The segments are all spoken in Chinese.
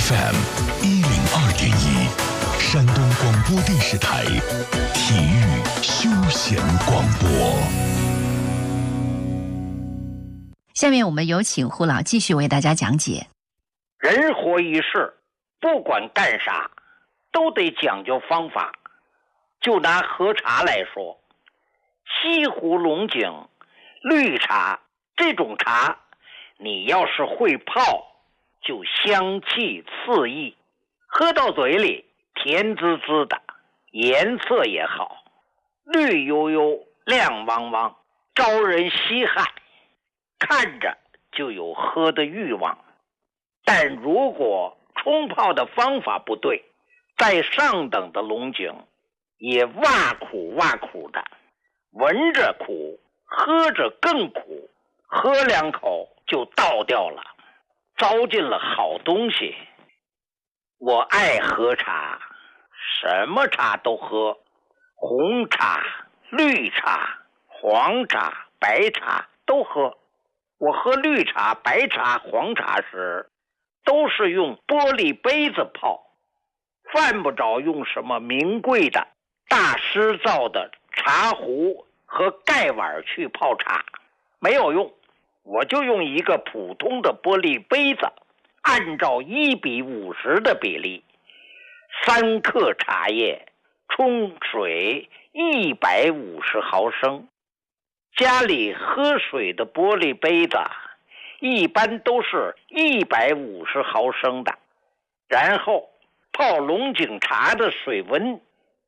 FM102.1，山东广播电视台体育休闲广播。 下面我们有请胡老继续为大家讲解。 人活一世，不管干啥，都得讲究方法。就拿喝茶来说，西湖龙井、绿茶这种茶，你要是会泡，就香气四溢，喝到嘴里甜滋滋的，颜色也好，绿油油、亮汪汪，招人稀罕，看着就有喝的欲望。但如果冲泡的方法不对，再上等的龙井也哇苦哇苦的，闻着苦，喝着更苦，喝两口就倒掉了，糟践了好东西。我爱喝茶，什么茶都喝，红茶、绿茶、黄茶、白茶都喝。我喝绿茶、白茶、黄茶时，都是用玻璃杯子泡，犯不着用什么名贵的大师造的茶壶和盖碗去泡茶，没有用。我就用一个普通的玻璃杯子，按照1:50的比例，3克茶叶冲水150毫升。家里喝水的玻璃杯子一般都是150毫升的，然后泡龙井茶的水温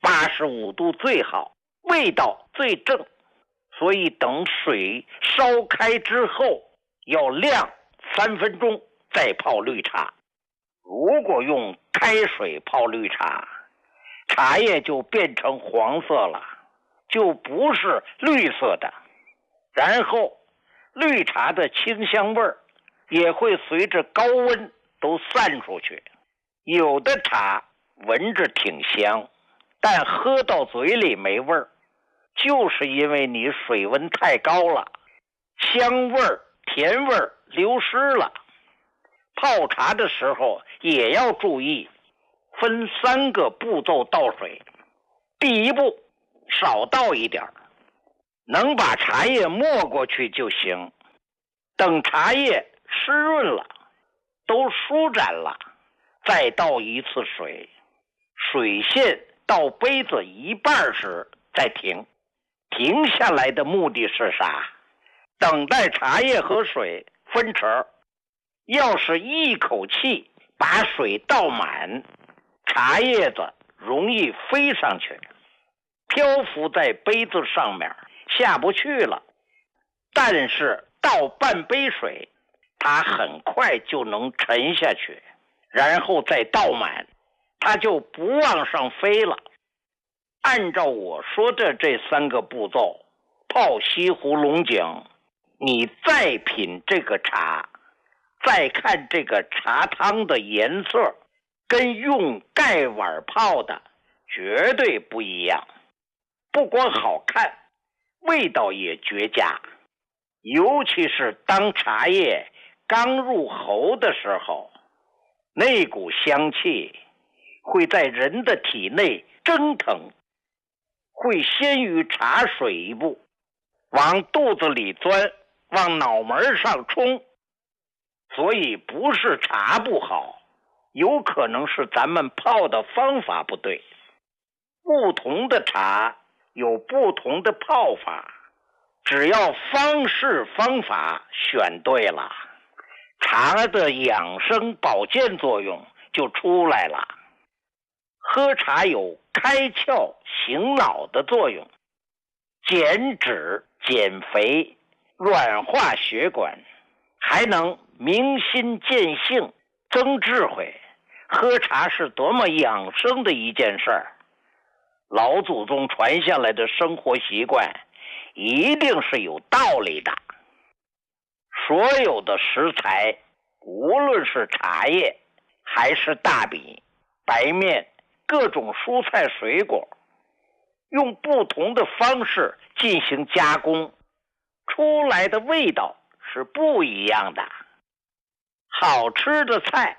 85度最好，味道最正，所以等水烧开之后要晾3分钟再泡绿茶。如果用开水泡绿茶，茶叶就变成黄色了，就不是绿色的。然后绿茶的清香味儿也会随着高温都散出去。有的茶闻着挺香，但喝到嘴里没味儿，就是因为你水温太高了，香味儿、甜味儿流失了。泡茶的时候也要注意，分3个步骤倒水。第一步，少倒一点，能把茶叶没过去就行。等茶叶湿润了，都舒展了，再倒一次水，水线到杯子一半时再停。停下来的目的是啥？等待茶叶和水分成。要是一口气把水倒满，茶叶子容易飞上去，漂浮在杯子上面，下不去了。但是倒半杯水，它很快就能沉下去，然后再倒满，它就不往上飞了。按照我说的这3个步骤泡西湖龙井，你再品这个茶，再看这个茶汤的颜色，跟用盖碗泡的绝对不一样。不光好看，味道也绝佳。尤其是当茶叶刚入喉的时候，那股香气会在人的体内蒸腾，会先于茶水一步，往肚子里钻，往脑门上冲。所以不是茶不好，有可能是咱们泡的方法不对。不同的茶有不同的泡法，只要方式方法选对了，茶的养生保健作用就出来了。喝茶有开窍醒脑的作用，减脂减肥，软化血管，还能明心见性，增智慧。喝茶是多么养生的一件事儿。老祖宗传下来的生活习惯一定是有道理的。所有的食材，无论是茶叶还是大米、白面、各种蔬菜水果，用不同的方式进行加工，出来的味道是不一样的。好吃的菜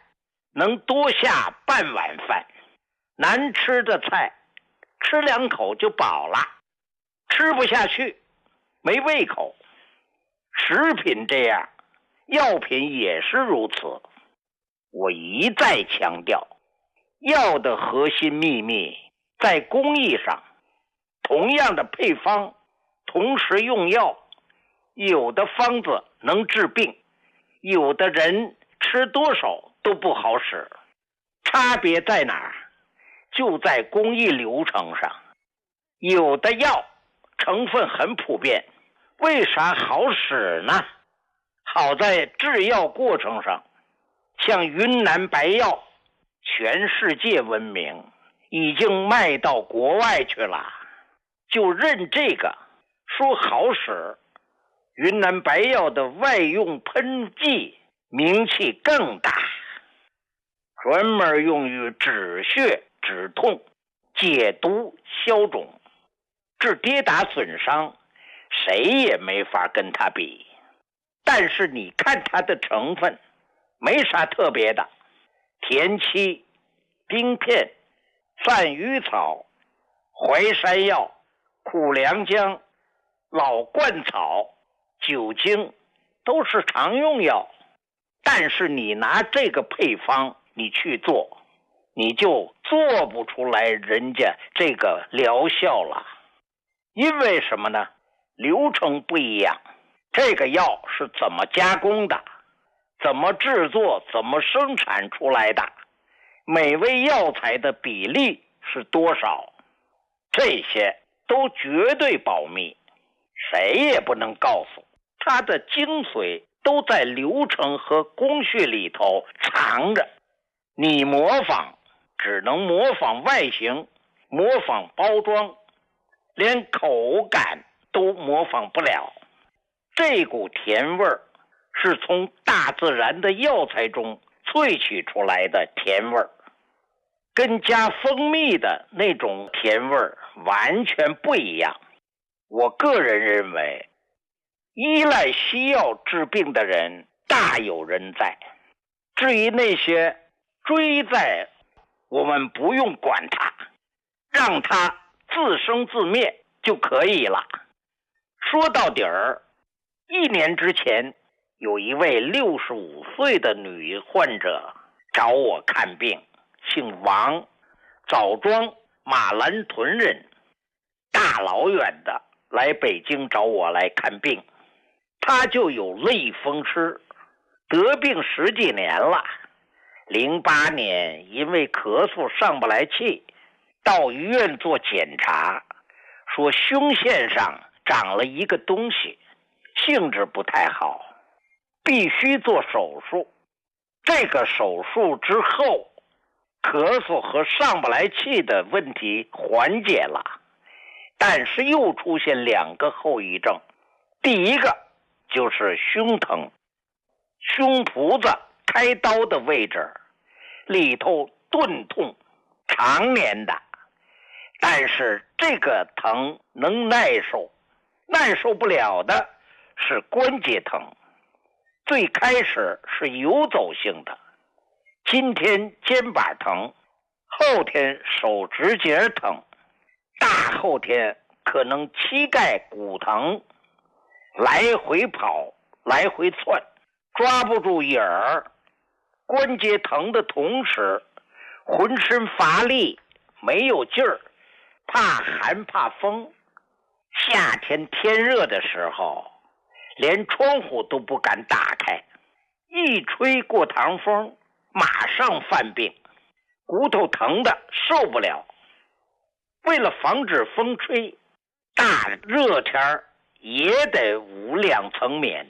能多下半碗饭，难吃的菜吃2口就饱了，吃不下去，没胃口。食品这样，药品也是如此。我一再强调，药的核心秘密在工艺上。同样的配方，同时用药，有的方子能治病，有的人吃多少都不好使。差别在哪儿？就在工艺流程上。有的药成分很普遍，为啥好使呢？好在制药过程上，像云南白药，全世界闻名，已经卖到国外去了。就认这个说好使，云南白药的外用喷剂名气更大，专门用于止血止痛、解毒消肿，治跌打损伤，谁也没法跟它比。但是你看它的成分没啥特别的，田七、冰片、散鱼草、淮山药、苦凉姜、老鹳草、酒精都是常用药。但是你拿这个配方你去做，你就做不出来人家这个疗效了。因为什么呢？流程不一样，这个药是怎么加工的，怎么制作，怎么生产出来的，每味药材的比例是多少，这些都绝对保密，谁也不能告诉。它的精髓都在流程和工序里头藏着，你模仿只能模仿外形，模仿包装，连口感都模仿不了。这股甜味儿是从大自然的药材中萃取出来的甜味儿，跟加蜂蜜的那种甜味儿完全不一样。我个人认为，依赖西药治病的人大有人在。至于那些追在，我们不用管它，让它自生自灭就可以了。说到底儿，1年之前，有一位65岁的女患者找我看病，姓王，枣庄马兰屯人，大老远的来北京找我来看病。她就有类风湿，得病10几年了。08年因为咳嗽上不来气，到医院做检查，说胸腺上长了一个东西，性质不太好，必须做手术。这个手术之后，咳嗽和上不来气的问题缓解了，但是又出现2个后遗症。第一个就是胸疼，胸脯子开刀的位置里头钝痛，常年的。但是这个疼能耐受，耐受不了的是关节疼。最开始是游走性的，今天肩膀疼，后天手指节疼，大后天可能膝盖骨疼，来回跑，来回窜，抓不住影儿。关节疼的同时，浑身乏力，没有劲儿，怕寒怕风。夏天天热的时候，连窗户都不敢打开，一吹过堂风，马上犯病，骨头疼的受不了。为了防止风吹，大热天也得捂2层棉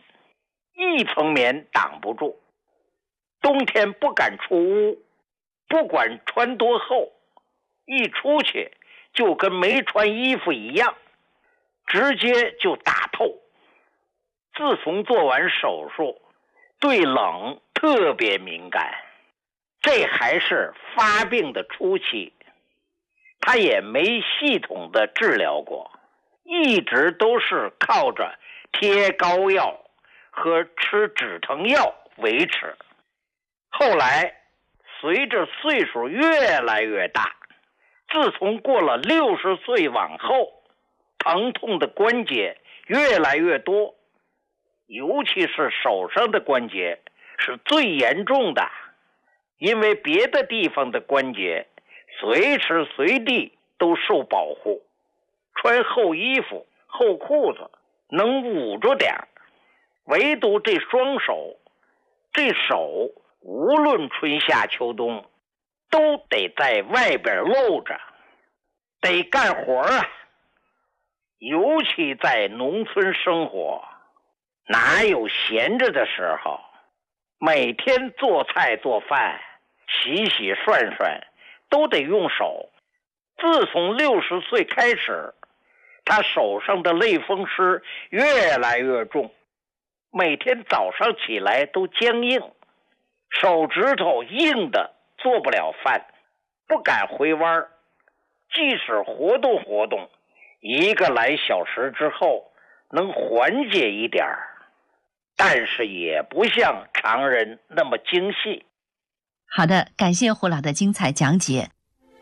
，1层棉挡不住。冬天不敢出屋，不管穿多厚，一出去就跟没穿衣服一样，直接就打透。自从做完手术，对冷特别敏感，这还是发病的初期，他也没系统的治疗过，一直都是靠着贴膏药和吃止疼药维持。后来随着岁数越来越大，自从过了60岁往后，疼痛的关节越来越多，尤其是手上的关节是最严重的，因为别的地方的关节随时随地都受保护，穿厚衣服、厚裤子能捂着点儿，唯独这双手，这手无论春夏秋冬都得在外边露着，得干活啊。尤其在农村生活，哪有闲着的时候？每天做菜做饭、洗洗涮涮都得用手。自从60岁开始，他手上的类风湿越来越重，每天早上起来都僵硬，手指头硬的做不了饭，不敢回弯，即使活动活动1个来小时之后能缓解一点儿，但是也不像常人那么精细。 好的，感谢胡老的精彩讲解。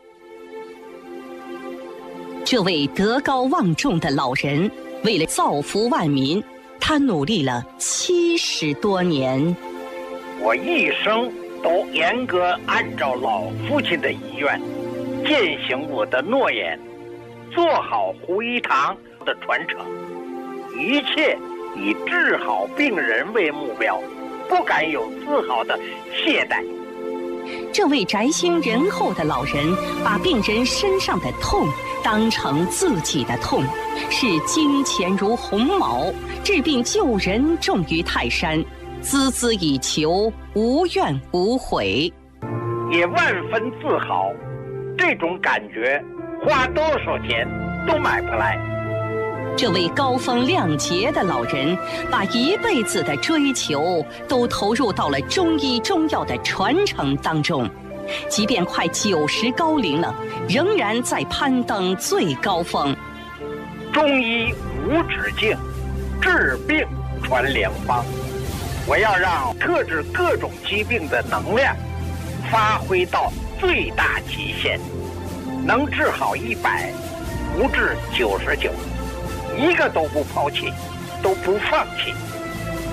这位德高望重的老人，为了造福万民，他努力了70多年。 我一生都严格按照老父亲的遗愿，践行我的诺言，做好胡一堂的传承，一切以治好病人为目标，不敢有丝毫的懈怠。 这位宅心仁厚的老人，把病人身上的痛当成自己的痛，视金钱如鸿毛，治病救人重于泰山，孜孜以求，无怨无悔， 也万分自豪。这种感觉花多少钱都买不来。 这位高风亮节的老人，把一辈子的追求都投入到了中医中药的传承当中，即便快90高龄了，仍然在攀登最高峰。 中医无止境，治病传良方。我要让克制各种疾病的能量发挥到最大极限，能治好100，不治99，一个都不抛弃，都不放弃。